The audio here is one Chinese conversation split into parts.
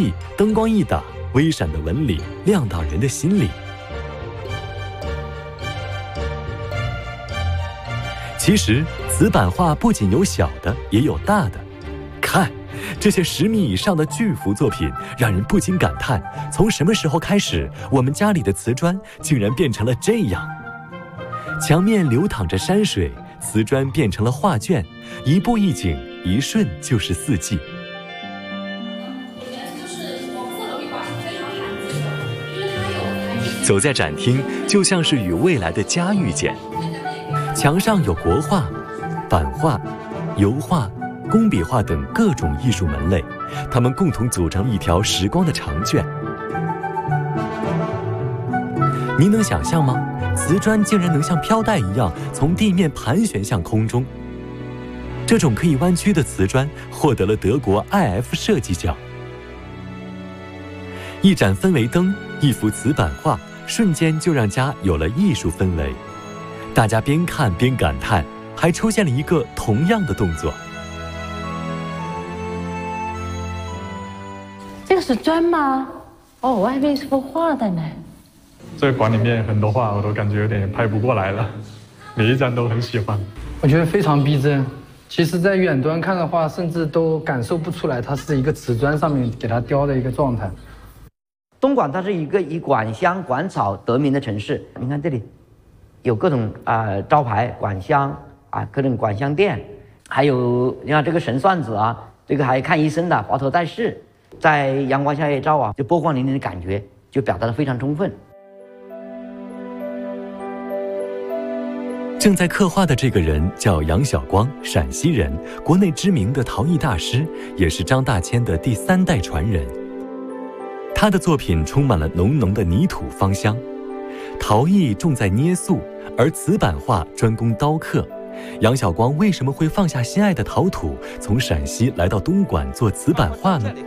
地，灯光一打，微闪的纹理亮到人的心里。其实瓷板画不仅有小的，也有大的。看，这些10米以上的巨幅作品，让人不禁感叹：从什么时候开始，我们家里的瓷砖竟然变成了这样？墙面流淌着山水，瓷砖变成了画卷，一步一景，一瞬就是4季。走在展厅，就像是与未来的家遇见。墙上有国画、版画、油画、工笔画等各种艺术门类，它们共同组成一条时光的长卷。您能想象吗？瓷砖竟然能像飘带一样从地面盘旋向空中。这种可以弯曲的瓷砖获得了德国 IF 设计奖。一盏氛围灯，一幅瓷板画，瞬间就让家有了艺术氛围。大家边看边感叹，还出现了一个同样的动作。 这个是砖吗？哦，我还以为是幅画的呢。 这个馆里面很多画我都感觉有点拍不过来了，每一张都很喜欢。 我觉得非常逼真。其实，在远端看的话，甚至都感受不出来它是一个瓷砖上面给它雕的一个状态。 东莞它是一个以莞香、莞草得名的城市。你看这里有各种招牌，莞香各种莞香店，还有你看这个神算子这个还看医生的华佗在世，在阳光下一照就波光粼粼的感觉就表达得非常充分。 正在刻画的这个人叫杨晓光，陕西人，国内知名的陶艺大师，也是张大千的第3代传人。他的作品充满了浓浓的泥土芳香。陶艺重在捏塑，而瓷板画专攻刀刻。杨晓光为什么会放下心爱的陶土，从陕西来到东莞做瓷板画呢？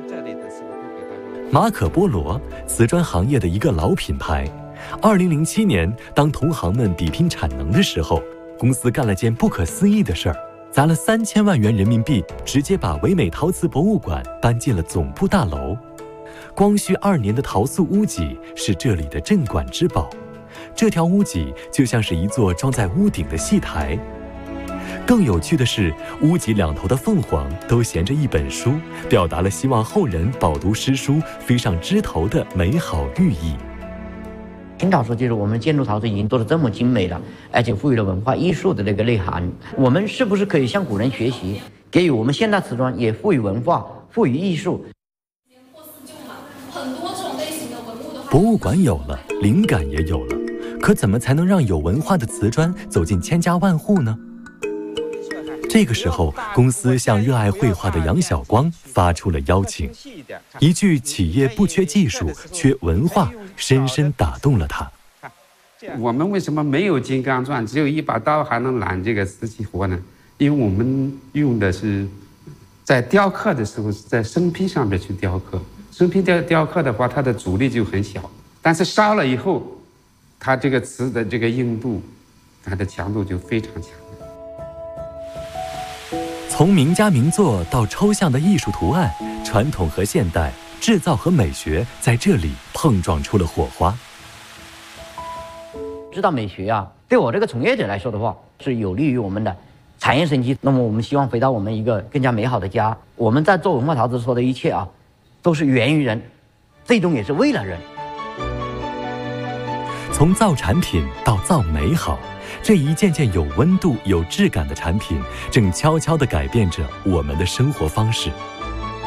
马可波罗，瓷砖行业的一个老品牌。2007年，当同行们比拼产能的时候，公司干了件不可思议的事儿，砸了3000万元人民币，直接把唯美陶瓷博物馆搬进了总部大楼。光绪2年的陶塑屋脊是这里的镇馆之宝，这条屋脊就像是一座装在屋顶的戏台。更有趣的是，屋脊2头的凤凰都衔着一本书，表达了希望后人饱读诗书、飞上枝头的美好寓意。 清朝时候，就是我们建筑陶瓷已经做得这么精美了，而且赋予了文化艺术的那个内涵。我们是不是可以向古人学习，给予我们现代瓷砖也赋予文化、赋予艺术？ 博物馆有了，灵感也有了，可怎么才能让有文化的瓷砖走进千家万户呢？这个时候，公司向热爱绘画的杨晓光发出了邀请。一句“企业不缺技术，缺文化”，深深打动了他。 我们为什么没有金刚钻，只有一把刀还能揽这个瓷器活呢？因为我们用的是在雕刻的时候是在生坯上面去雕刻，生坯雕刻的话，它的阻力就很小，但是烧了以后，它这个瓷的这个硬度，它的强度就非常强。 从名家名作到抽象的艺术图案，传统和现代，制造和美学在这里碰撞出了火花。 知道美学对我这个从业者来说的话，是有利于我们的产业升级。那么我们希望回到我们一个更加美好的家。我们在做文化陶瓷说的一切都是源于人，最终也是为了人。 从造产品到造美好，这一件件有温度、有质感的产品，正悄悄地改变着我们的生活方式。